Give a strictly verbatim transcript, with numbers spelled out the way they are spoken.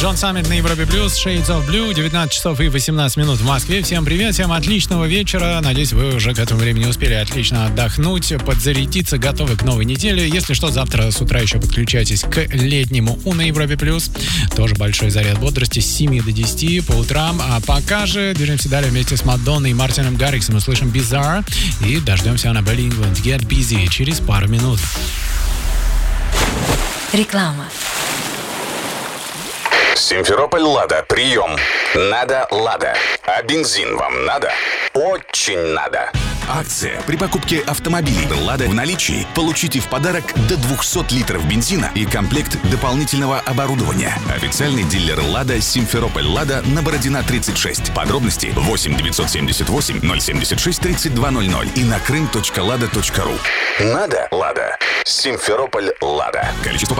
Джон Саммит на Европе Плюс, Shades of Blue, девятнадцать часов и восемнадцать минут в Москве. Всем привет, всем отличного вечера. Надеюсь, вы уже к этому времени успели отлично отдохнуть, подзарядиться, готовы к новой неделе. Если что, завтра с утра еще подключайтесь к летнему У на Европе Плюс. Тоже большой заряд бодрости с семи до десяти по утрам. А пока же движемся далее вместе с Мадонной и Мартином Гарриксом. Услышим Bizarre и дождемся Annabelle England Get Busy через пару минут. Реклама. Симферополь Лада. Прием. Надо Лада. А бензин вам надо? Очень надо. Акция. При покупке автомобилей «Лада» в наличии получите в подарок до двухсот литров бензина и комплект дополнительного оборудования. Официальный дилер «Лада» Симферополь Лада на Бородина тридцать шесть. Подробности восемь девятьсот семьдесят восемь ноль семьдесят шесть тридцать два ноль ноль и на крым точка лада точка ру. Надо Лада. Симферополь Лада. Количество